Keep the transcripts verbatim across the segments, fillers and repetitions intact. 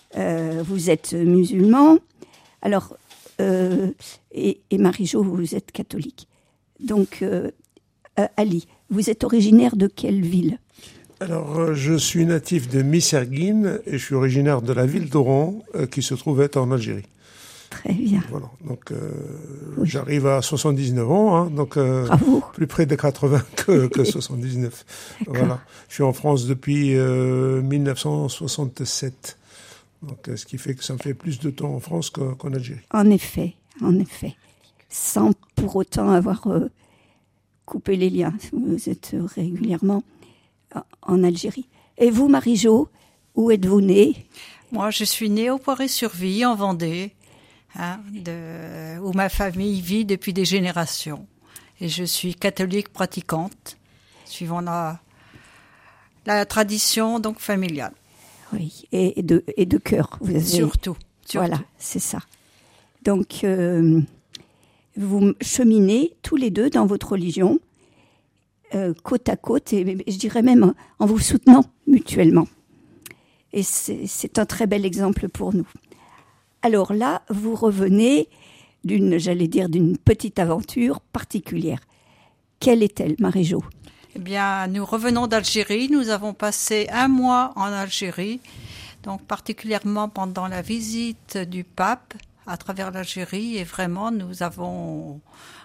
euh, vous êtes musulman. Alors, euh, et, et Marie-Jo, vous êtes catholique. Donc, euh, euh, Ali, vous êtes originaire de quelle ville ? Alors, euh, je suis natif de Misserguine et je suis originaire de la ville d'Oran, euh, qui se trouve être en Algérie. Très bien. Voilà, donc euh, Oui. j'arrive à soixante-dix-neuf ans, hein, donc euh, Bravo. plus près de quatre-vingts que, que soixante-dix-neuf. Voilà, je suis en France depuis euh, mille neuf cent soixante-sept, donc euh, ce qui fait que ça me fait plus de temps en France qu'en, qu'en Algérie. En effet, en effet. Sans pour autant avoir euh, coupé les liens. Vous êtes régulièrement en Algérie. Et vous, Marie-Jo, où êtes-vous née ? Moi, je suis née au Poiré-sur-Vie, en Vendée, hein, de, où ma famille vit depuis des générations. Et je suis catholique pratiquante, suivant la, la tradition donc familiale. Oui, et, et de, et de cœur, vous avez... Surtout, surtout. Voilà, c'est ça. Donc, euh, vous cheminez tous les deux dans votre religion, euh, côte à côte, et je dirais même en vous soutenant mutuellement. Et c'est, c'est un très bel exemple pour nous. Alors là, vous revenez d'une, j'allais dire, d'une petite aventure particulière. Quelle est-elle, Marie-Jo ? Eh bien, nous revenons d'Algérie. Nous avons passé un mois en Algérie, donc particulièrement pendant la visite du pape à travers l'Algérie. Et vraiment, nous avons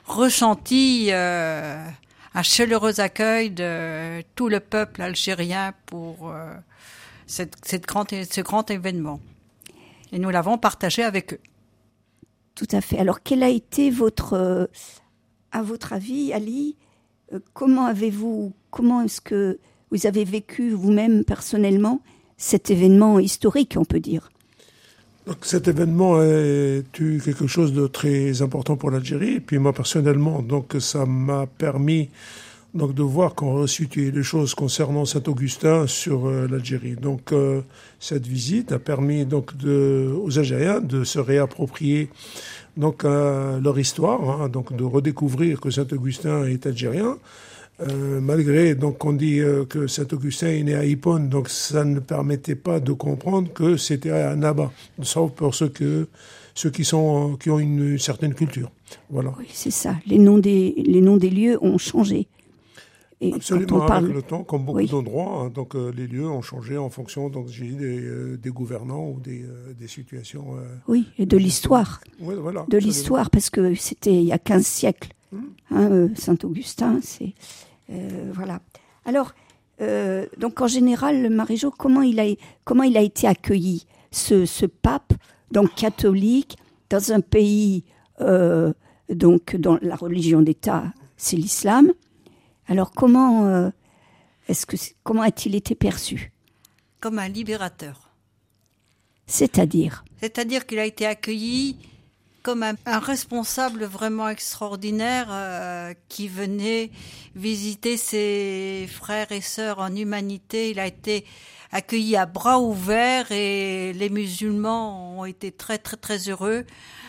ressenti euh, un chaleureux accueil de tout le peuple algérien pour euh, cette, cette grande, ce grand événement. Et nous l'avons partagé avec eux. Tout à fait. Alors, quel a été votre, euh, à votre avis, Ali, euh, comment avez-vous, comment est-ce que vous avez vécu vous-même personnellement cet événement historique, on peut dire ? Donc cet événement est quelque chose de très important pour l'Algérie. Et puis moi personnellement, donc ça m'a permis donc de voir qu'on resituait les choses concernant Saint-Augustin sur euh, l'Algérie. Donc euh, cette visite a permis donc de, aux Algériens de se réapproprier donc euh, leur histoire, hein, donc de redécouvrir que Saint-Augustin est algérien. Euh, malgré donc qu'on dit euh, que Saint-Augustin est né à Hippone, donc ça ne permettait pas de comprendre que c'était à Annaba, sauf pour ceux que ceux qui sont qui ont une, une certaine culture. Voilà. Oui, c'est ça. Les noms des les noms des lieux ont changé. Et absolument, quand on parle... avec le temps, comme beaucoup oui. d'endroits, hein, donc euh, les lieux ont changé en fonction donc j'ai dit, des, euh, des gouvernants ou des, euh, des situations. Euh, oui, et de l'histoire. Oui, voilà. De absolument. l'histoire, parce que c'était il y a quinze siècles. Mmh. Hein, euh, Saint-Augustin, c'est euh, voilà. Alors, euh, donc en général, Marie-Jo, comment il a comment il a été accueilli, ce, ce pape, donc catholique, dans un pays euh, donc dont la religion d'État c'est l'islam. Alors comment euh, est-ce que comment a-t-il été perçu ? Comme un libérateur. C'est-à-dire ? C'est-à-dire qu'il a été accueilli comme un, un responsable vraiment extraordinaire euh, qui venait visiter ses frères et sœurs en humanité. Il a été accueilli à bras ouverts et les musulmans ont été très très très heureux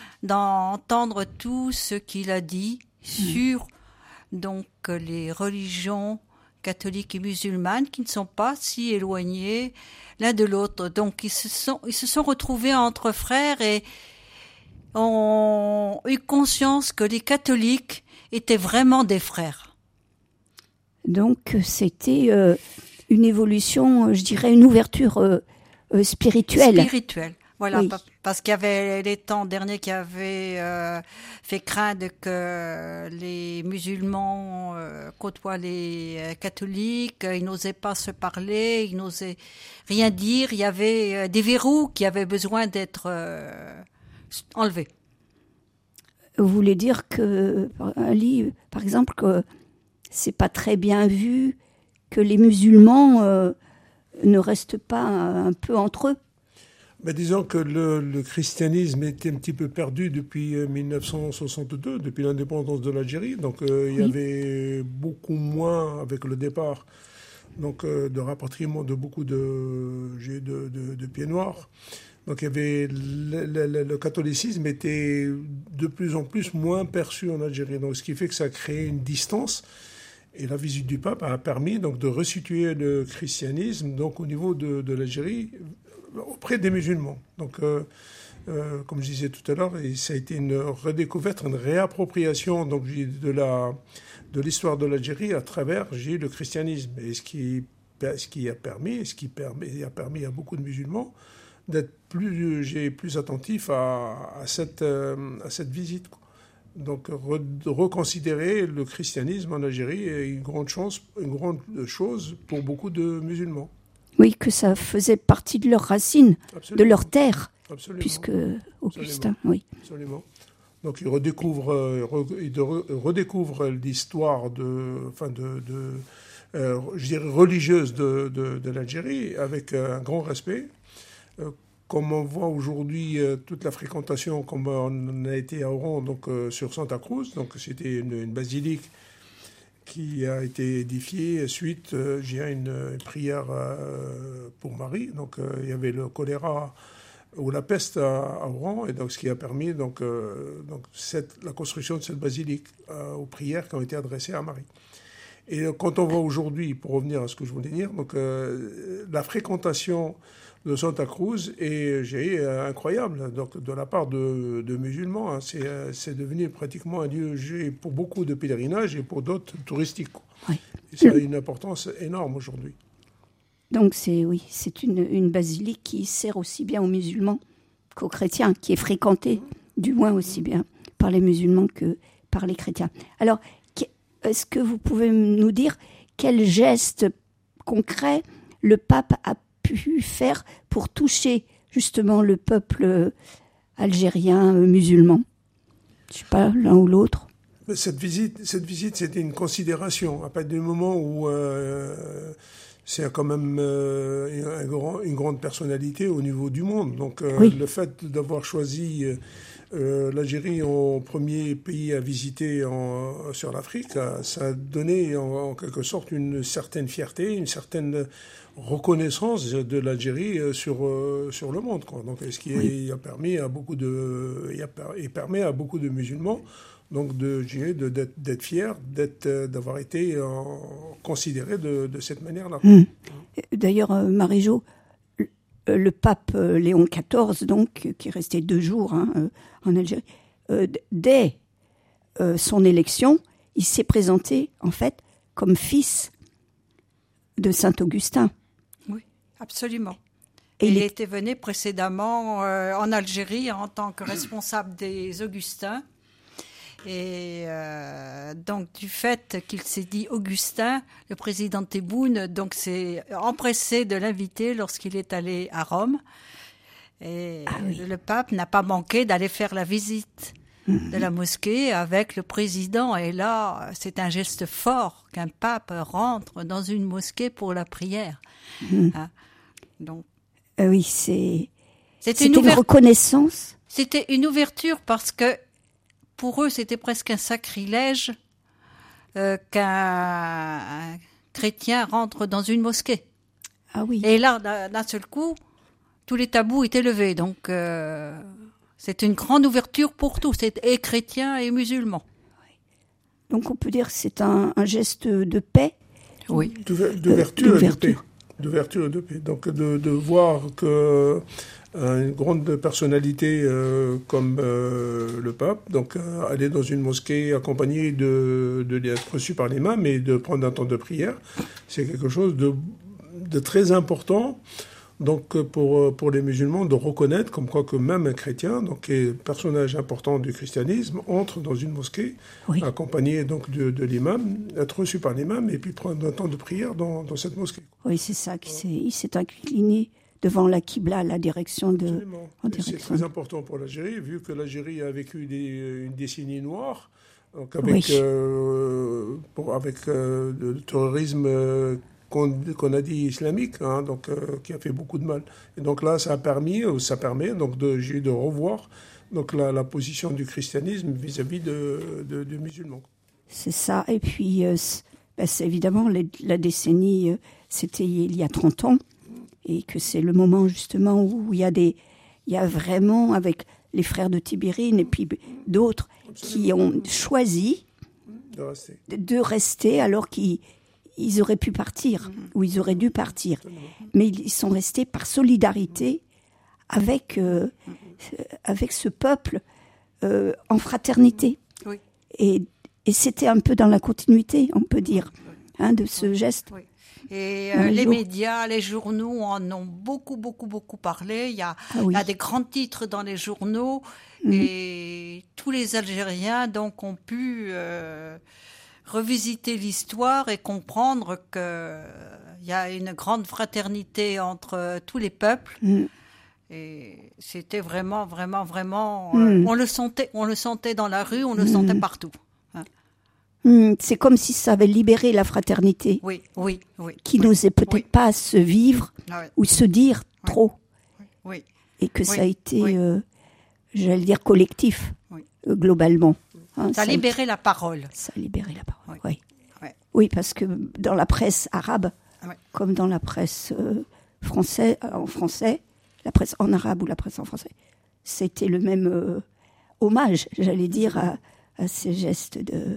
d'entendre tout ce qu'il a dit sur donc les religions catholiques et musulmanes qui ne sont pas si éloignées l'un de l'autre. Donc ils se sont ils se sont retrouvés entre frères et ont eu conscience que les catholiques étaient vraiment des frères. Donc c'était euh, une évolution, je dirais une ouverture euh, euh, spirituelle. Spirituelle, voilà, oui. Parce qu'il y avait les temps derniers qui avaient euh, fait craindre que les musulmans euh, côtoient les euh, catholiques, ils n'osaient pas se parler, ils n'osaient rien dire, il y avait euh, des verrous qui avaient besoin d'être euh, enlevé. Vous voulez dire que, Ali, par exemple, que c'est pas très bien vu que les musulmans euh, ne restent pas un peu entre eux ? Mais disons que le, le christianisme était un petit peu perdu depuis mille neuf cent soixante-deux, depuis l'indépendance de l'Algérie. Donc euh, il y oui. avait beaucoup moins, avec le départ, donc euh, de rapatriement de beaucoup de, de, de, de pieds noirs. Donc il y avait le, le, le catholicisme était de plus en plus moins perçu en Algérie. Donc ce qui fait que ça a créé une distance. Et la visite du pape a permis donc de resituer le christianisme donc au niveau de, de l'Algérie auprès des musulmans. Donc, euh, euh, comme je disais tout à l'heure, ça a été une redécouverte, une réappropriation donc de la de l'histoire de l'Algérie à travers j'ai, le christianisme. Et ce qui ce qui a permis, ce qui permet, a permis à beaucoup de musulmans d'être plus j'ai plus attentif à, à cette à cette visite, quoi. Donc, re, reconsidérer le christianisme en Algérie est une grande chance, une grande chose pour beaucoup de musulmans. Oui, que ça faisait partie de leurs racines, Absolument. de leur terre, Absolument. puisque Augustin, Absolument. oui. Absolument. Donc, ils redécouvrent, ils redécouvrent l'histoire de, enfin de, de euh, je dirais religieuse de, de, de l'Algérie avec un grand respect. Euh, Comme on voit aujourd'hui euh, toute la fréquentation, comme on a été à Oran, donc euh, sur Santa Cruz, donc c'était une, une basilique qui a été édifiée suite, euh, j'ai une, une prière euh, pour Marie. Donc euh, il y avait le choléra ou la peste à, à Oran, et donc ce qui a permis donc, euh, donc cette, la construction de cette basilique euh, aux prières qui ont été adressées à Marie. Et euh, quand on voit aujourd'hui, pour revenir à ce que je voulais dire, donc euh, la fréquentation de Santa Cruz est j'ai, euh, incroyable, donc de la part de, de musulmans, hein. c'est, euh, c'est devenu pratiquement un lieu j'ai, pour beaucoup de pèlerinages et pour d'autres touristiques. Oui. Et ça a une importance énorme aujourd'hui. Donc c'est oui, c'est une, une basilique qui sert aussi bien aux musulmans qu'aux chrétiens, qui est fréquentée du moins aussi bien par les musulmans que par les chrétiens. Alors, est-ce que vous pouvez nous dire quel geste concret le pape a pu faire pour toucher justement le peuple algérien euh, musulman? Je ne sais pas, l'un ou l'autre. Cette visite, cette visite, c'était une considération. À partir du moment où euh, c'est quand même euh, un grand, une grande personnalité au niveau du monde. Donc euh, oui. Le fait d'avoir choisi euh, l'Algérie en premier pays à visiter en, sur l'Afrique, ça a donné en, en quelque sorte une certaine fierté, une certaine reconnaissance de l'Algérie sur euh, sur le monde, quoi. Donc, ce qui oui. a permis à beaucoup de et, a, et permet à beaucoup de musulmans donc de, de d'être, d'être fiers, d'être, d'avoir été euh, considérés de, de cette manière-là. Mmh. D'ailleurs, euh, Marie-Jo, le, le pape euh, Léon quatorze, donc qui est resté deux jours hein, euh, en Algérie, euh, dès euh, son élection, il s'est présenté en fait comme fils de Saint Augustin. Absolument. Et il est... était venu précédemment euh, en Algérie en tant que responsable des Augustins. Et euh, donc, du fait qu'il s'est dit Augustin, le président Tebboune donc, s'est empressé de l'inviter lorsqu'il est allé à Rome. Et ah oui. le pape n'a pas manqué d'aller faire la visite mmh. de la mosquée avec le président. Et là, c'est un geste fort qu'un pape rentre dans une mosquée pour la prière. Mmh. Hein? Donc, euh, oui, c'est, c'était, c'était une, ouvert... une reconnaissance. C'était une ouverture parce que pour eux, c'était presque un sacrilège euh, qu'un chrétien rentre dans une mosquée. Ah oui. Et là, d'un seul coup, tous les tabous étaient levés. Donc, euh, c'est une grande ouverture pour tous, c'est et chrétiens et musulmans. Oui. Donc, on peut dire que c'est un, un geste de paix. Oui. D'ouverture, euh, d'ouverture. De paix. D'ouverture et de paix. Donc de, de voir que euh, une grande personnalité euh, comme euh, le pape, donc euh, aller dans une mosquée accompagné de, de d'être reçu par l'imam et de prendre un temps de prière, c'est quelque chose de, de très important. Donc pour pour les musulmans de reconnaître comme quoi que même un chrétien, donc qui est personnage important du christianisme, entre dans une mosquée oui. accompagné donc de, de l'imam, être reçu par l'imam et puis prendre un temps de prière dans, dans cette mosquée. Oui, c'est ça qu'il s'est, il s'est incliné devant la Qibla, la direction de. Absolument. En direction. C'est très important pour l'Algérie, vu que l'Algérie a vécu des, une décennie noire, donc avec oui. euh, pour, avec euh, le terrorisme. Euh, Qu'on, qu'on a dit islamique, hein, donc, euh, qui a fait beaucoup de mal. Et donc là, ça a permis, ou ça permet donc de, de revoir donc la, la position du christianisme vis-à-vis de, de, de musulmans. C'est ça. Et puis, euh, c'est, ben c'est évidemment, les, la décennie, euh, c'était il y a trente ans, et que c'est le moment justement où il y a des, il y a vraiment, avec les frères de Tibérine et puis d'autres, Absolument. Qui ont choisi de rester, de, de rester alors qu'ils ils auraient pu partir, mmh. ou ils auraient dû partir. Mais ils sont restés par solidarité avec, euh, mmh. avec ce peuple euh, en fraternité. Oui. Et, et c'était un peu dans la continuité, on peut dire, hein, de ce oui. geste. Oui. Et euh, les jours. médias, les journaux en ont beaucoup, beaucoup, beaucoup parlé. Il y a, ah oui. il y a des grands titres dans les journaux mmh. et tous les Algériens donc ont pu euh, revisiter l'histoire et comprendre qu'il y a une grande fraternité entre tous les peuples. Mmh. Et c'était vraiment, vraiment, vraiment... Mmh. Euh, on le sentait, on le sentait dans la rue, on le mmh. sentait partout. C'est comme si ça avait libéré la fraternité. Oui, oui, oui. Qui oui, n'osait peut-être oui. pas se vivre ah oui. ou se dire oui. trop. Oui. Et que oui. ça a été, oui. euh, j'allais dire, collectif, oui. euh, globalement. Hein, ça, ça a libéré été... la parole. Ça a libéré la parole, oui. Oui, oui. oui parce que dans la presse arabe, oui. comme dans la presse euh, français, euh, en français, la presse en arabe ou la presse en français, c'était le même euh, hommage, j'allais dire, à, à ces gestes de...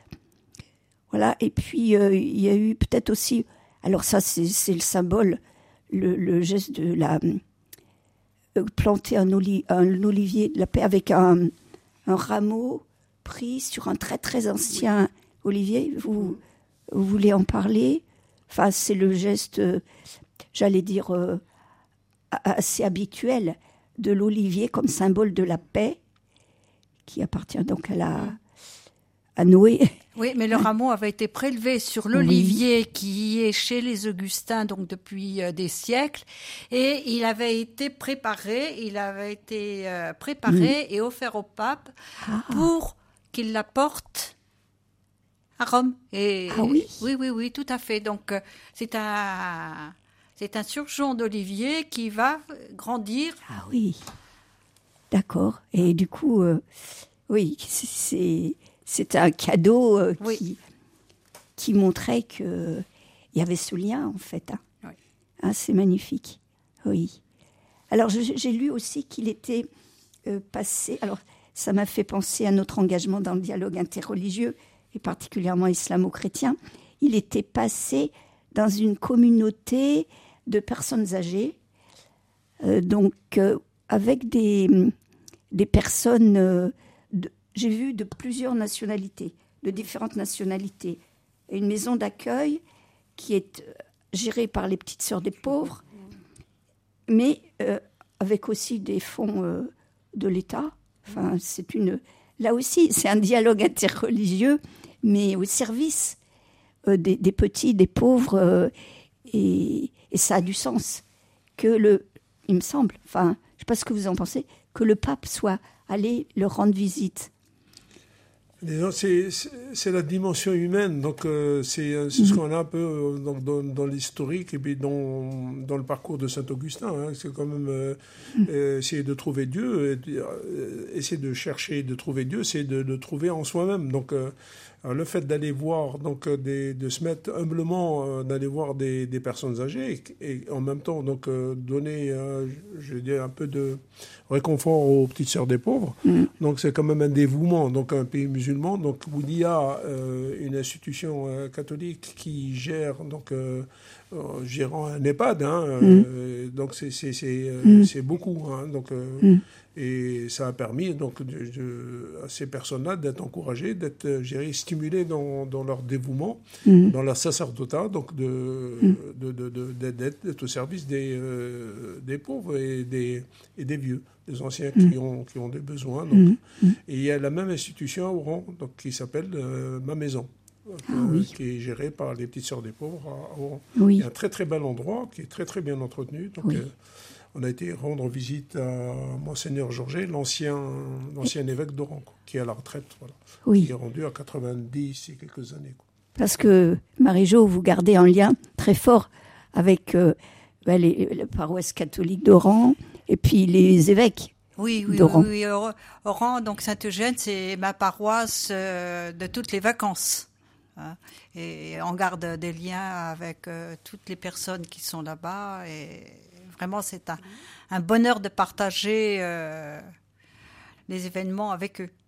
Voilà, et puis euh, il y a eu peut-être aussi, alors ça c'est, c'est le symbole, le, le geste de la euh, planter un, oli, un olivier de la paix avec un, un rameau pris sur un très très ancien olivier. Vous, vous voulez en parler ? Enfin, c'est le geste, euh, j'allais dire, euh, assez habituel de l'olivier comme symbole de la paix, qui appartient donc à la... à Noé. Oui, mais le rameau avait été prélevé sur l'olivier oui. qui est chez les Augustins donc depuis euh, des siècles, et il avait été préparé, il avait été euh, préparé mmh. et offert au pape ah. pour qu'il l'apporte à Rome. Et ah oui. Oui, oui, oui, tout à fait. Donc euh, c'est un c'est un surgeon d'olivier qui va grandir. Ah oui. D'accord. Et du coup, euh, oui, c'est C'est un cadeau euh, oui. qui, qui montrait qu'il y avait ce lien, en fait. Hein. Oui. Hein, c'est magnifique. Oui. Alors, je, j'ai lu aussi qu'il était euh, passé... Alors, ça m'a fait penser à notre engagement dans le dialogue interreligieux, et particulièrement islamo-chrétien. Il était passé dans une communauté de personnes âgées, euh, donc euh, avec des, des personnes... Euh, de, J'ai vu de plusieurs nationalités, de différentes nationalités. Une maison d'accueil qui est gérée par les Petites Sœurs des Pauvres, mais euh, avec aussi des fonds euh, de l'État. Enfin, c'est une... Là aussi, c'est un dialogue interreligieux, mais au service euh, des, des petits, des pauvres. Euh, et, et ça a du sens que le... Il me semble, enfin, je ne sais pas ce que vous en pensez, que le pape soit allé leur rendre visite. C'est, c'est, c'est la dimension humaine, donc euh, c'est, c'est ce qu'on a un peu euh, dans, dans, dans l'historique et puis dans, dans le parcours de Saint-Augustin. Hein, c'est quand même euh, euh, essayer de trouver Dieu, et, euh, essayer de chercher, de trouver Dieu, c'est de le trouver en soi-même. Donc euh, le fait d'aller voir, donc des, de se mettre humblement, euh, d'aller voir des, des personnes âgées et, et en même temps donc euh, donner, euh, je veux dire, un peu de réconfort aux petites sœurs des pauvres. Mmh. Donc c'est quand même un dévouement. Donc un pays musulman, donc où il y a euh, une institution euh, catholique qui gère, donc euh, euh, gérant un EHPAD. Hein, mmh. euh, donc c'est c'est c'est, euh, mmh. c'est beaucoup. Hein, donc euh, mmh. Et ça a permis donc de, de, à ces personnes-là d'être encouragées, d'être gérées, stimulées dans, dans leur dévouement, mmh. dans leur sacerdotat, donc de, mmh. de, de, de, d'être, d'être au service des, euh, des pauvres et des, et des vieux, des anciens mmh. qui, ont, qui ont des besoins. Donc. Mmh. Et il y a la même institution à Oran donc, qui s'appelle euh, Ma Maison, ah, euh, oui. qui est gérée par les Petites Sœurs des Pauvres à Oran. Oui. Il y a un très très bel endroit qui est très très bien entretenu. Donc, oui. euh, on a été rendre visite à Monseigneur Georget, l'ancien, l'ancien évêque d'Oran, qui est à la retraite, voilà, oui. qui est rendu à quatre-vingt-dix il y a quelques années. Quoi. Parce que, Marie-Jo, vous gardez un lien très fort avec euh, ben, les, les paroisses catholiques d'Oran et puis les évêques oui, oui, d'Oran. Oui, oui, Oran, donc Saint-Eugène, c'est ma paroisse euh, de toutes les vacances. Hein, et on garde des liens avec euh, toutes les personnes qui sont là-bas et vraiment c'est un, un bonheur de partager euh, les événements avec eux.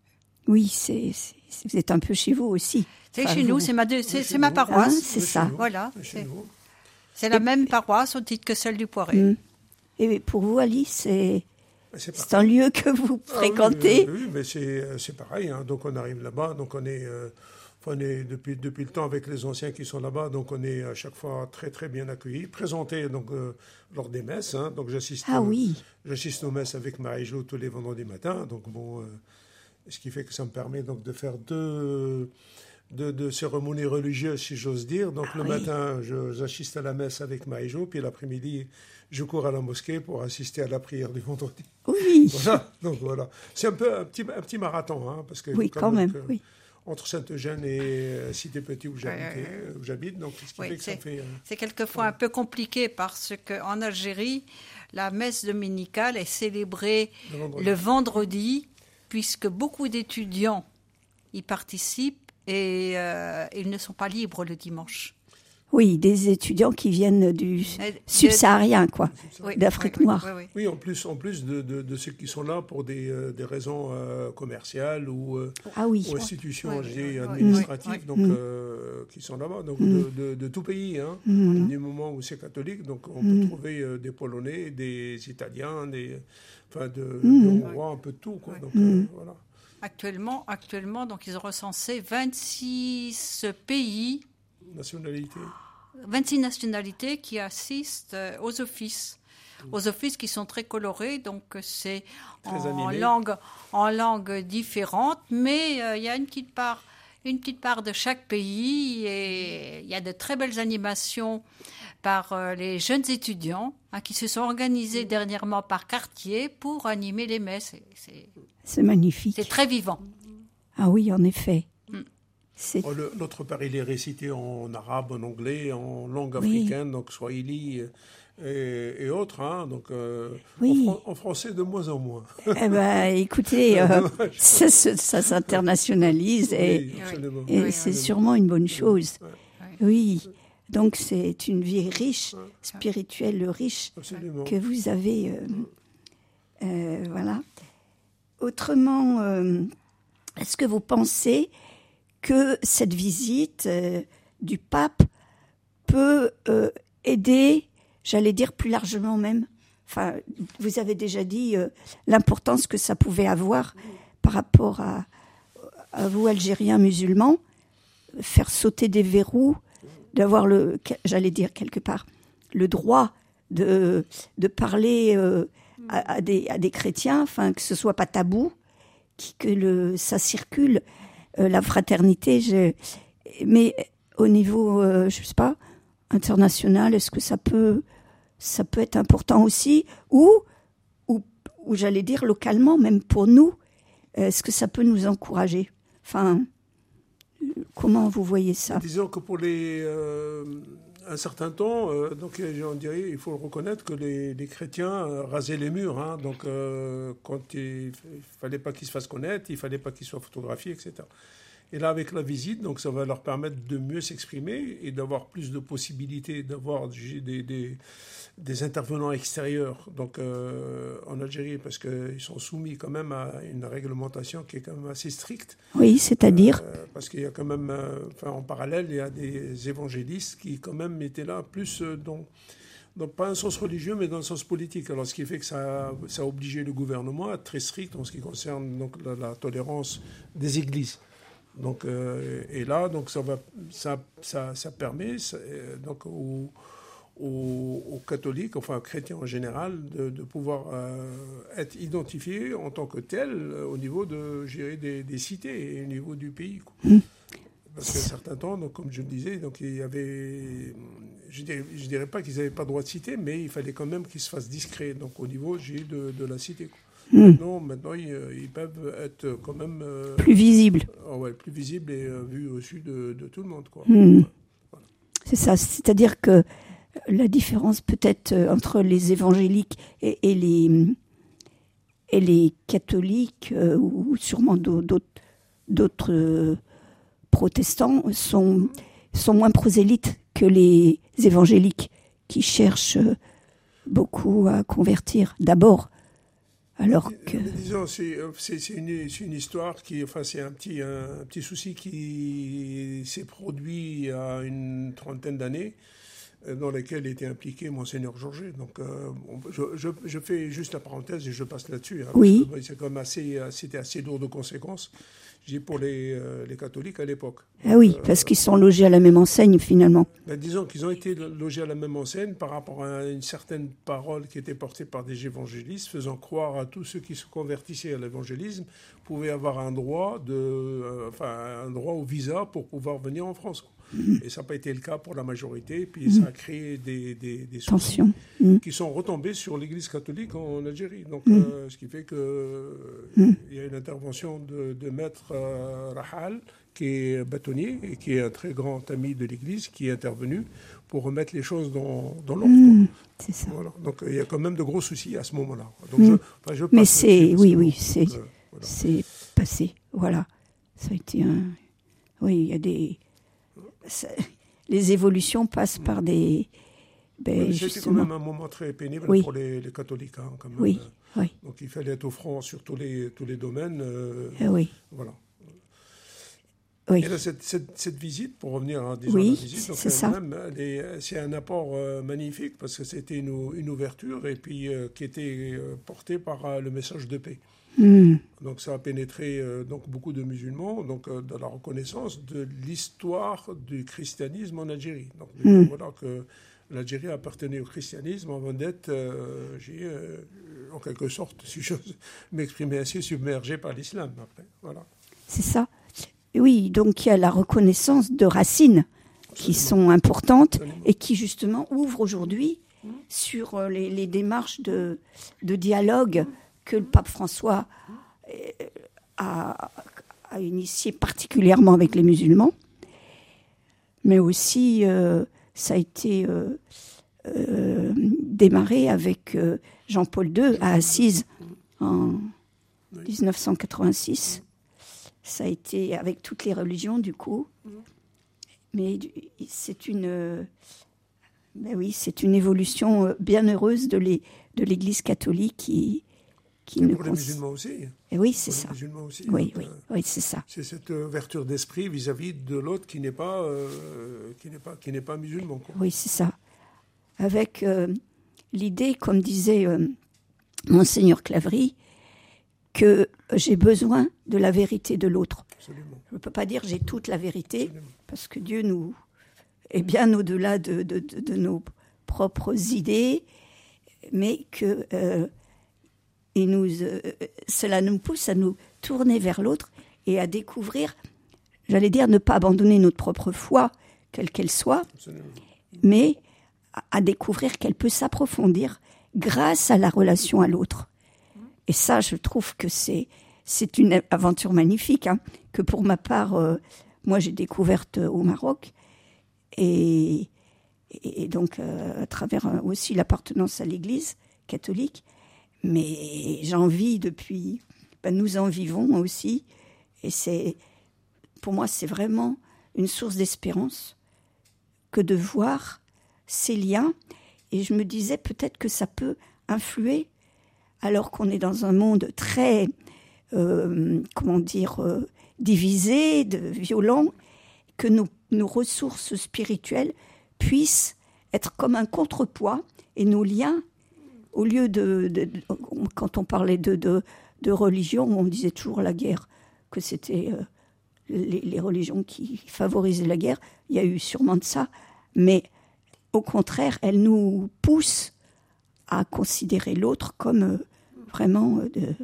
Oui, c'est, c'est, vous êtes un peu chez vous aussi. C'est enfin, chez vous, nous, c'est ma, deux, c'est, c'est ma paroisse. Hein, c'est ça. Nous, Voilà. C'est, C'est, nous. c'est la et, même paroisse au titre que celle du Poiré. Hum. Et pour vous, Alice, c'est, c'est, c'est un lieu que vous fréquentez. Ah, oui, oui, oui, mais c'est, c'est pareil. Hein. Donc on arrive là-bas, donc on est... Euh, On est depuis, depuis le temps avec les anciens qui sont là-bas, donc on est à chaque fois très très bien accueillis, présentés donc, euh, lors des messes. Hein, donc j'assiste, ah oui. euh, j'assiste aux messes avec Marie-Jo tous les vendredis matins. Donc bon, euh, ce qui fait que ça me permet donc de faire deux, deux, deux cérémonies religieuses, si j'ose dire. Donc ah, le oui. matin, je, j'assiste à la messe avec Marie-Jo, puis l'après-midi, je cours à la mosquée pour assister à la prière du vendredi. Oui. Voilà. Donc voilà, c'est un peu un petit, un petit marathon, hein, parce que oui, quand, quand même. Que, oui. Entre Saint-Eugène et Cité-Petit où j'habite, euh, où j'habite, donc ce qui oui, fait que ça fait... Euh, c'est quelquefois ouais. un peu compliqué parce qu'en Algérie, la messe dominicale est célébrée le vendredi. le vendredi, puisque beaucoup d'étudiants y participent et euh, ils ne sont pas libres le dimanche. Oui, des étudiants qui viennent du subsaharien, quoi, oui, d'Afrique oui, noire. Oui, oui, oui, en plus, en plus de, de, de ceux qui sont là pour des, euh, des raisons euh, commerciales ou, euh, ah, oui. ou institutions oui, oui, oui, administratives, oui, oui. donc Mm. euh, qui sont là-bas, donc mm. de, de, de tout pays, hein, mm. du moment où c'est catholique, donc on mm. peut trouver euh, des Polonais, des Italiens, des, enfin, de, mm. de Hongrois, un peu de tout, quoi. Donc mm. euh, voilà. Actuellement, actuellement, donc ils ont recensé vingt-six pays. Nationalités. vingt-six nationalités qui assistent aux offices, aux offices qui sont très colorés, donc c'est très en langue, en langue différente, mais euh, il y a une petite part, une petite part de chaque pays et il y a de très belles animations par euh, les jeunes étudiants hein, qui se sont organisés dernièrement par quartier pour animer les messes. C'est, c'est, c'est magnifique. C'est très vivant. Ah oui, en effet. Oh, le, notre père, il est récité en arabe, en anglais, en langue africaine, oui. donc swahili et, et autres. Hein, donc, euh, oui. en, en français, de moins en moins. Eh ben, écoutez, euh, ça, ça s'internationalise et, oui, absolument. et oui, c'est oui. sûrement une bonne chose. Oui. oui. Donc, c'est une vie riche, spirituelle riche, absolument. Que vous avez. Euh, euh, voilà. Autrement, euh, est-ce que vous pensez que cette visite euh, du pape peut euh, aider, j'allais dire plus largement même, enfin, vous avez déjà dit euh, l'importance que ça pouvait avoir par rapport à, à vous, Algériens musulmans, faire sauter des verrous, d'avoir le, j'allais dire quelque part, le droit de, de parler euh, à, à, des, à des chrétiens, enfin, que ce soit pas tabou, qui, que le, ça circule. Euh, la fraternité, je... mais au niveau, euh, je sais pas, international, est-ce que ça peut, ça peut être important aussi, ou, ou, ou j'allais dire localement, même pour nous, est-ce que ça peut nous encourager ? Enfin, comment vous voyez ça ? Disons que pour les, euh, un certain temps, euh, donc on dirait, il faut le reconnaître que les, les chrétiens euh, rasaient les murs. Hein, donc euh, quand il, il fallait pas qu'ils se fassent connaître, il fallait pas qu'ils soient photographiés, et cetera. Et là, avec la visite, donc ça va leur permettre de mieux s'exprimer et d'avoir plus de possibilités d'avoir des, des, des intervenants extérieurs donc, euh, en Algérie, parce qu'ils sont soumis quand même à une réglementation qui est quand même assez stricte. Oui, c'est-à-dire euh, Parce qu'il y a quand même, euh, enfin, en parallèle, il y a des évangélistes qui quand même étaient là plus euh, dans... Donc, pas un sens religieux, mais dans le sens politique. Alors, ce qui fait que ça, ça a obligé le gouvernement à être très strict en ce qui concerne donc, la, la tolérance des églises. Donc, euh, et là, donc ça, va, ça, ça, ça permet ça, donc aux, aux, aux catholiques, enfin aux chrétiens en général, de, de pouvoir euh, être identifiés en tant que tels au niveau de, je dirais, des, des cités et au niveau du pays. Quoi. Mmh. Parce qu'à certains temps, donc, comme je le disais, donc, il y avait, je ne dirais, je dirais pas qu'ils n'avaient pas le droit de citer, mais il fallait quand même qu'ils se fassent discrets donc, au niveau de, de la cité. Quoi. Mmh. Maintenant, maintenant ils, ils peuvent être quand même... Euh, plus visibles. Euh, ouais, plus visibles et euh, vus au-dessus de, de tout le monde. Quoi. Mmh. Voilà. C'est ça, c'est-à-dire que la différence peut-être entre les évangéliques et, et, les, et les catholiques, euh, ou sûrement d'autres, d'autres euh, protestants, sont, sont moins prosélytes que les évangéliques qui cherchent beaucoup à convertir d'abord. Alors que... Mais disons, c'est, c'est, c'est, une, c'est une histoire qui, enfin, c'est un petit, un, un petit souci qui s'est produit il y a une trentaine d'années, dans lequel était impliqué Monseigneur Georget. Donc, euh, je, je, je fais juste la parenthèse et je passe là-dessus. Hein, oui. Parce que, c'est quand même assez, c'était assez lourd de conséquences. J'ai pour les, euh, les catholiques à l'époque. Ah oui, euh, parce qu'ils sont logés à la même enseigne finalement. Ben, disons qu'ils ont été logés à la même enseigne par rapport à une certaine parole qui était portée par des évangélistes, faisant croire à tous ceux qui se convertissaient à l'évangélisme pouvaient avoir un droit, de, euh, enfin, un droit au visa pour pouvoir venir en France. Mmh. Et ça n'a pas été le cas pour la majorité. Puis mmh. ça a créé des, des, des soucis mmh. qui sont retombés sur l'Église catholique en Algérie. Donc, mmh. euh, ce qui fait qu'il mmh. y a une intervention de, de maître euh, Rahal, qui est bâtonnier et qui est un très grand ami de l'Église, qui est intervenu pour remettre les choses dans, dans l'ordre. Mmh, c'est ça. Voilà. Donc il y a quand même de gros soucis à ce moment-là. Donc, mmh. je, enfin, je Mais c'est, oui, oui, c'est, euh, voilà. c'est passé. Voilà. Ça a été un... Oui, il y a des... Ça... Les évolutions passent mmh. par des... Ben, oui, c'était justement... quand même un moment très pénible oui. pour les, les catholiques. Hein, quand même. Oui, oui. Donc il fallait être au front sur tous les, tous les domaines. Euh, eh oui. Voilà. Oui. Et là, cette, cette, cette visite, pour revenir à, disons, oui, la visite, donc c'est ça. Même, est, c'est un apport euh, magnifique parce que c'était une, une ouverture et puis euh, qui était euh, portée par euh, le message de paix. Mm. Donc ça a pénétré euh, donc beaucoup de musulmans, donc euh, dans la reconnaissance de l'histoire du christianisme en Algérie. Donc mm. voilà que l'Algérie appartenait au christianisme avant d'être, euh, j'ai, euh, en quelque sorte, si j'ose m'exprimer ainsi, submergée par l'islam. Après, voilà. C'est ça. Oui, donc il y a la reconnaissance de racines qui sont importantes Absolument. Et qui justement ouvrent aujourd'hui mmh. sur les, les démarches de, de dialogue que le pape François a, a initié particulièrement avec les musulmans. Mais aussi, euh, ça a été euh, euh, démarré avec euh, Jean-Paul deux à Assise en dix-neuf cent quatre-vingt-six. Ça a été avec toutes les religions, du coup. Mmh. Mais c'est une, ben oui, c'est une évolution bien heureuse de, les, de l'Église catholique qui, qui Et ne... pour les musulmans aussi. Et oui, c'est pour ça. Les musulmans aussi. Oui, donc, oui, euh, oui, c'est ça. C'est cette ouverture d'esprit vis-à-vis de l'autre qui n'est pas, euh, qui n'est pas, qui n'est pas musulman. Quoi. Oui, c'est ça. Avec euh, l'idée, comme disait euh, Monseigneur Claverie, que j'ai besoin de la vérité de l'autre. Absolument. Je ne peux pas dire j'ai toute la vérité, Absolument. Parce que Dieu nous est bien au-delà de, de, de, de nos propres idées, mais que euh, et nous, euh, cela nous pousse à nous tourner vers l'autre et à découvrir, j'allais dire, ne pas abandonner notre propre foi, quelle qu'elle soit, Absolument. mais à, à découvrir qu'elle peut s'approfondir grâce à la relation à l'autre. Et ça, je trouve que c'est, c'est une aventure magnifique, hein, que pour ma part, euh, moi j'ai découverte au Maroc, et, et donc euh, à travers euh, aussi l'appartenance à l'Église catholique, mais j'en vis depuis, ben, nous en vivons aussi, et c'est, pour moi c'est vraiment une source d'espérance que de voir ces liens, et je me disais peut-être que ça peut influer alors qu'on est dans un monde très, euh, comment dire, euh, divisé, de, violent, que nos, nos ressources spirituelles puissent être comme un contrepoids et nos liens, au lieu de, de, de quand on parlait de, de, de religion, on disait toujours la guerre, que c'était euh, les, les religions qui favorisaient la guerre. Il y a eu sûrement de ça, mais au contraire, elles nous poussent à considérer l'autre comme euh, vraiment euh, de,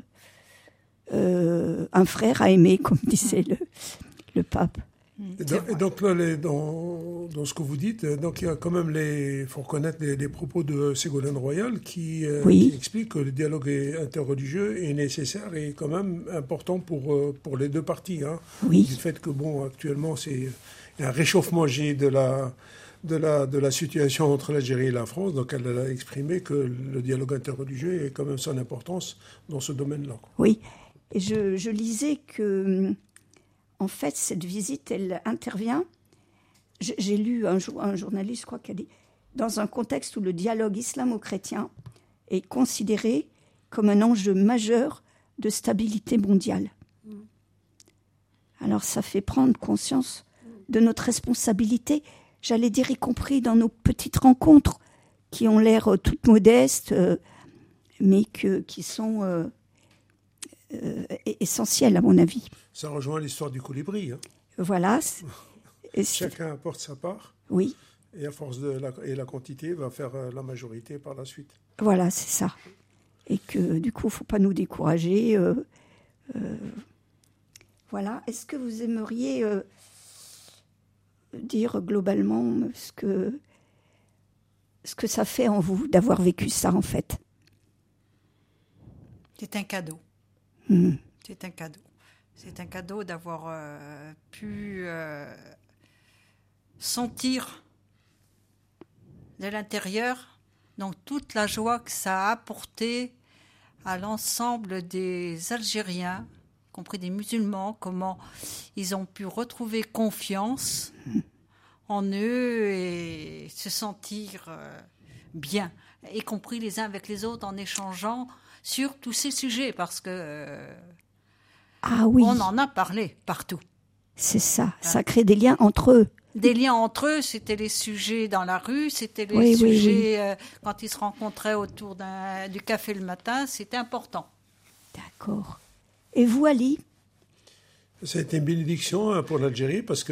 euh, un frère à aimer, comme disait le, le pape. Et donc, et donc là, les, dans, dans ce que vous dites, donc il y a quand même les, faut reconnaître les, les propos de Ségolène Royal qui, euh, oui. qui explique que le dialogue interreligieux est nécessaire et quand même important pour euh, pour les deux parties. Hein, oui. Du fait que bon, actuellement, c'est il y a un réchauffement de la de la de la situation entre l'Algérie et la France. Donc elle a exprimé que le dialogue interreligieux est quand même son importance dans ce domaine-là. Oui. Et je, je lisais que en fait, cette visite, elle intervient, j'ai lu un, un journaliste, je crois, qui a dit, dans un contexte où le dialogue islamo-chrétien est considéré comme un enjeu majeur de stabilité mondiale. Alors ça fait prendre conscience de notre responsabilité, j'allais dire y compris dans nos petites rencontres qui ont l'air euh, toutes modestes, euh, mais que, qui sont euh, euh, essentielles à mon avis. Ça rejoint l'histoire du colibri. Hein. Voilà. C'est, Chacun apporte sa part. Oui. Et à force de la, et la quantité va faire la majorité par la suite. Voilà, c'est ça. Et que du coup, il ne faut pas nous décourager. Euh, euh, voilà. Est-ce que vous aimeriez euh, dire globalement ce que, ce que ça fait en vous d'avoir vécu ça, en fait? C'est un cadeau. Mmh. C'est un cadeau. C'est un cadeau d'avoir euh, pu euh, sentir de l'intérieur donc toute la joie que ça a apporté à l'ensemble des Algériens, y compris des musulmans, comment ils ont pu retrouver confiance en eux et se sentir euh, bien, y compris les uns avec les autres en échangeant sur tous ces sujets, parce que euh, ah oui. on en a parlé partout. C'est ça, ça crée des liens entre eux. Des liens entre eux, c'était les sujets dans la rue, c'était les oui, sujets oui, oui. Euh, quand ils se rencontraient autour d'un, du café le matin, c'était important. D'accord. Et vous, Ali? Ça a été une bénédiction pour l'Algérie parce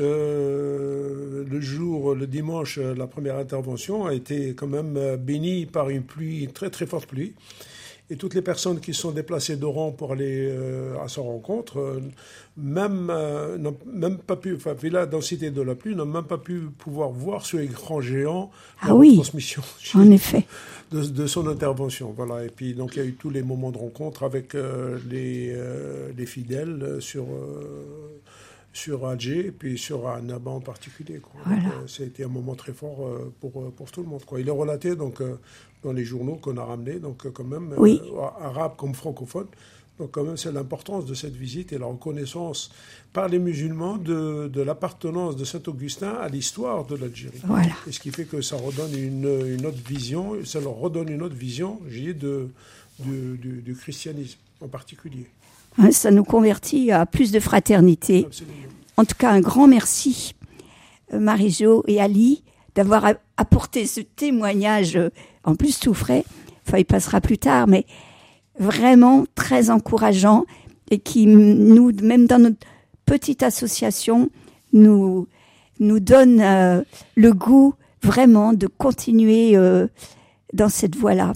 que le jour, le dimanche, la première intervention a été quand même bénie par une pluie, une très très forte pluie. Et toutes les personnes qui sont déplacées d'Oran pour aller euh, à sa rencontre, euh, même, euh, n'ont même pas pu, enfin, vu la densité de la pluie, n'ont même pas pu pouvoir voir sur écran géant la ah oui, retransmission en effet. De, de son intervention. Voilà. Et puis, donc, il y a eu tous les moments de rencontre avec euh, les, euh, les fidèles sur, euh, sur Alger et puis sur Annaba en particulier. Quoi. Voilà. Donc, euh, ça a été un moment très fort euh, pour, pour tout le monde. Quoi. Il est relaté, donc... Euh, dans les journaux qu'on a ramenés, donc quand même, oui. euh, arabes comme francophones. Donc quand même, c'est l'importance de cette visite et la reconnaissance par les musulmans de, de l'appartenance de Saint-Augustin à l'histoire de l'Algérie. Voilà. Et ce qui fait que ça redonne une, une autre vision, ça leur redonne une autre vision, j'ai de, de, du, du christianisme en particulier. Ça nous convertit à plus de fraternité. Absolument. En tout cas, un grand merci, Marie-Jo et Ali, d'avoir apporté ce témoignage, en plus tout frais, enfin il passera plus tard, mais vraiment très encourageant et qui, nous, même dans notre petite association, nous, nous donne euh, le goût vraiment de continuer euh, dans cette voie-là.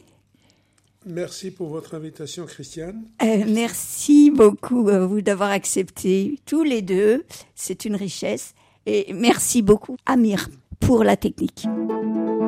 Merci pour votre invitation, Christiane. Euh, merci beaucoup à vous d'avoir accepté tous les deux, c'est une richesse. Et merci beaucoup, Amir, pour la technique.